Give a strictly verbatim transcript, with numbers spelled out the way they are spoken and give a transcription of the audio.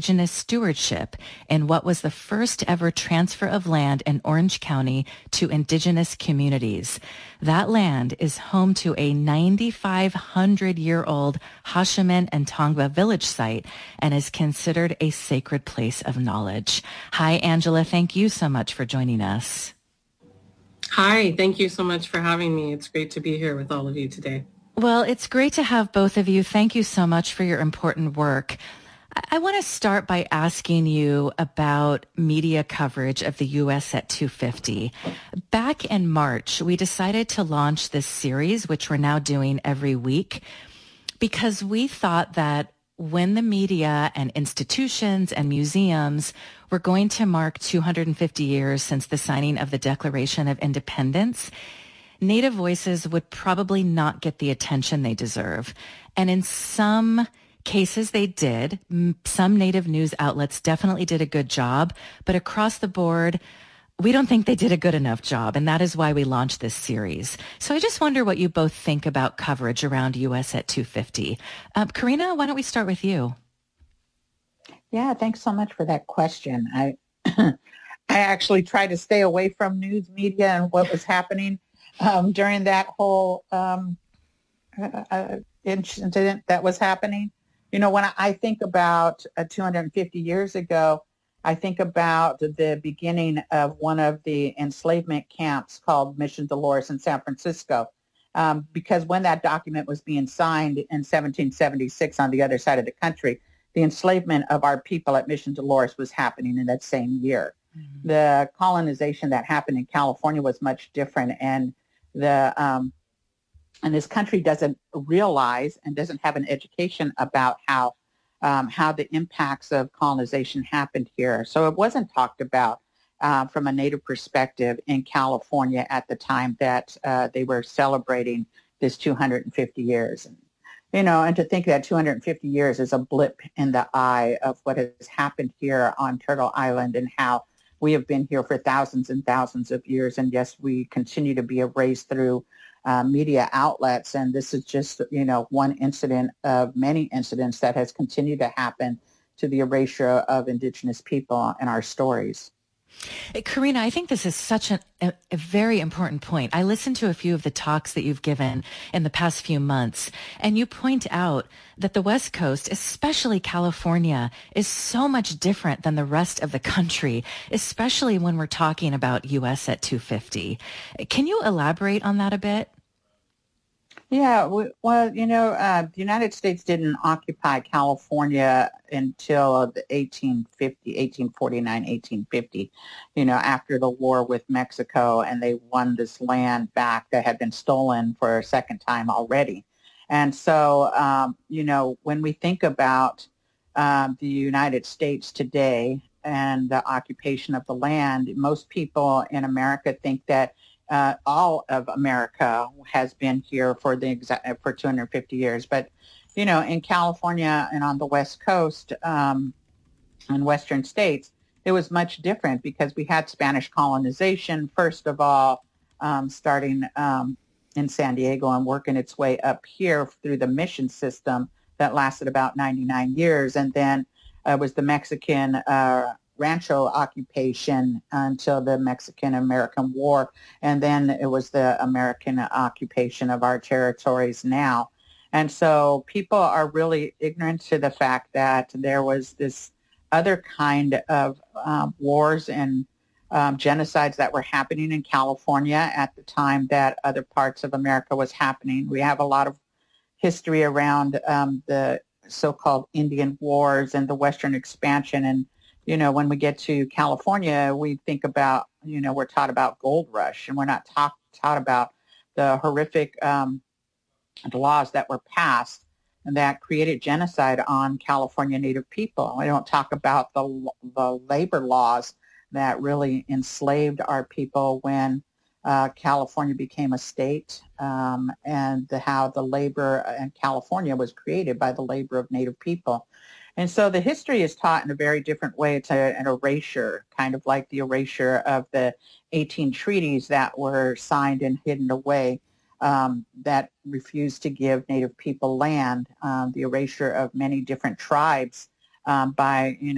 indigenous stewardship in what was the first ever transfer of land in Orange County to indigenous communities. That land is home to a nine thousand five hundred year old Hashiman and Tongva village site and is considered a sacred place of knowledge. Hi, Angela. Thank you so much for joining us. Hi, thank you so much for having me. It's great to be here with all of you today. Well, it's great to have both of you. Thank you so much for your important work. I, I want to start by asking you about media coverage of the U S at two fifty. Back in March, we decided to launch this series, which we're now doing every week, because we thought that when the media and institutions and museums were going to mark two hundred fifty years since the signing of the Declaration of Independence, Native voices would probably not get the attention they deserve. And in some cases they did. Some Native news outlets definitely did a good job, but across the board, we don't think they did a good enough job, and that is why we launched this series. So I just wonder what you both think about coverage around U S at two fifty. Uh, Karina, why don't we start with you? Yeah, thanks so much for that question. I I actually tried to stay away from news media and what was happening um, during that whole um, uh, incident that was happening. You know, when I think about uh, two hundred fifty years ago, I think about the beginning of one of the enslavement camps called Mission Dolores in San Francisco, um, because when that document was being signed in seventeen seventy-six on the other side of the country, the enslavement of our people at Mission Dolores was happening in that same year. Mm-hmm. The colonization that happened in California was much different, and the um, and this country doesn't realize and doesn't have an education about how Um, how the impacts of colonization happened here. So it wasn't talked about uh, from a Native perspective in California at the time that uh, they were celebrating this two hundred fifty years. And, you know, and to think that two hundred fifty years is a blip in the eye of what has happened here on Turtle Island and how we have been here for thousands and thousands of years. And yes, we continue to be erased through Uh, media outlets, and this is just, you know, one incident of many incidents that has continued to happen to the erasure of Indigenous people in our stories. Karina, I think this is such an, a, a very important point. I listened to a few of the talks that you've given in the past few months, and you point out that the West Coast, especially California, is so much different than the rest of the country, especially when we're talking about U S at two fifty. Can you elaborate on that a bit? Yeah, well, you know, uh, the United States didn't occupy California until the eighteen fifty, eighteen forty-nine, eighteen fifty, you know, after the war with Mexico, and they won this land back that had been stolen for a second time already. And so, um, you know, when we think about um, the United States today and the occupation of the land, most people in America think that Uh, all of America has been here for the exa- for two hundred fifty years. But, you know, in California and on the West Coast um, and Western states, it was much different because we had Spanish colonization, first of all, um, starting um, in San Diego and working its way up here through the mission system that lasted about ninety-nine years. And then uh, was the Mexican uh, Rancho occupation until the Mexican-American War, and then it was the American occupation of our territories now. And so people are really ignorant to the fact that there was this other kind of um, wars and um, genocides that were happening in California at the time that other parts of America was happening. We have a lot of history around um, the so-called Indian Wars and the Western expansion. And you know, when we get to California, we think about, you know, we're taught about gold rush, and we're not talk, taught about the horrific um, laws that were passed and that created genocide on California Native people. We don't talk about the, the labor laws that really enslaved our people when uh, California became a state, um, and the, how the labor in California was created by the labor of Native people. And so the history is taught in a very different way. It's a, an erasure, kind of like the erasure of the eighteen treaties that were signed and hidden away um, that refused to give Native people land, um, the erasure of many different tribes um, by, you know,